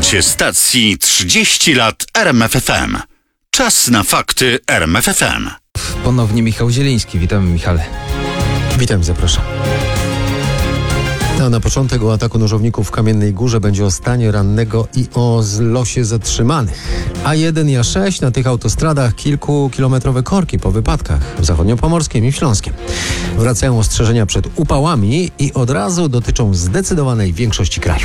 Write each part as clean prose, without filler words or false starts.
Słuchacie stacji 30 lat RMFFM. Czas na fakty RMFFM. Ponownie Michał Zieliński. Witamy, Michale. Witam, zapraszam. Na początek o ataku nożowników w Kamiennej Górze, będzie o stanie rannego i o losie zatrzymanych. A1 i A6 na tych autostradach kilkukilometrowe korki po wypadkach w Zachodniopomorskiem i w Śląskiem. Wracają ostrzeżenia przed upałami i od razu dotyczą zdecydowanej większości kraju.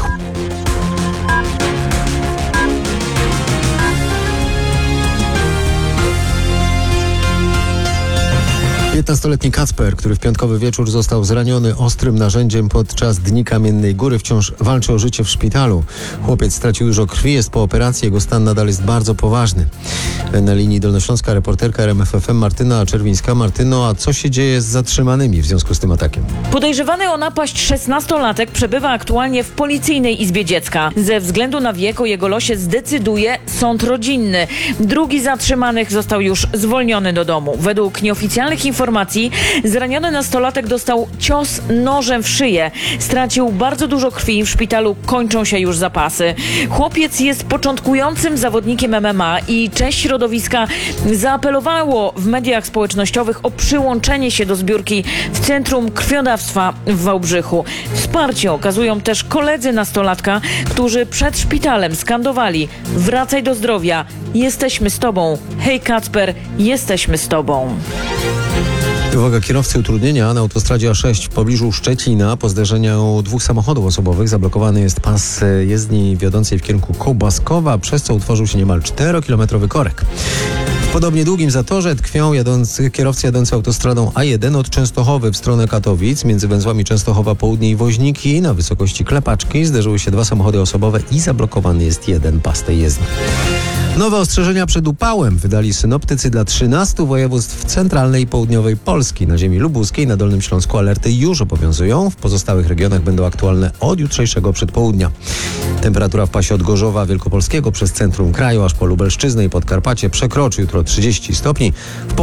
15-letni Kacper, który w piątkowy wieczór został zraniony ostrym narzędziem podczas Dni Kamiennej Góry, wciąż walczy o życie w szpitalu. Chłopiec stracił dużo krwi, jest po operacji, jego stan nadal jest bardzo poważny. Na linii dolnośląska reporterka RMFFM Martyna Czerwińska. Martyno, a co się dzieje z zatrzymanymi w związku z tym atakiem? Podejrzewany o napaść 16-latek przebywa aktualnie w Policyjnej Izbie Dziecka. Ze względu na wiek o jego losie zdecyduje sąd rodzinny. Drugi z zatrzymanych został już zwolniony do domu. Według nieoficjalnych informacji zraniony nastolatek dostał cios nożem w szyję. Stracił bardzo dużo krwi, w szpitalu kończą się już zapasy. Chłopiec jest początkującym zawodnikiem MMA i część środowiska zaapelowało w mediach społecznościowych o przyłączenie się do zbiórki w Centrum Krwiodawstwa w Wałbrzychu. Wsparcie okazują też koledzy nastolatka, którzy przed szpitalem skandowali: wracaj do zdrowia, jesteśmy z tobą. Hej Kacper, jesteśmy z tobą. Uwaga, kierowcy utrudnienia na autostradzie A6 w pobliżu Szczecina. Po zderzeniu dwóch samochodów osobowych zablokowany jest pas jezdni wiodącej w kierunku Kołbaskowa, przez co utworzył się niemal 4-kilometrowy korek. W podobnie długim zatorze tkwią kierowcy jadący autostradą A1 od Częstochowy w stronę Katowic. Między węzłami Częstochowa Południe i Woźniki na wysokości Klepaczki zderzyły się dwa samochody osobowe i zablokowany jest jeden pas tej jezdni. Nowe ostrzeżenia przed upałem wydali synoptycy dla 13 województw centralnej i południowej Polski. Na ziemi lubuskiej, na Dolnym Śląsku alerty już obowiązują. W pozostałych regionach będą aktualne od jutrzejszego przedpołudnia. Temperatura w pasie od Gorzowa Wielkopolskiego przez centrum kraju aż po Lubelszczyznę i Podkarpacie przekroczy jutro 30 stopni.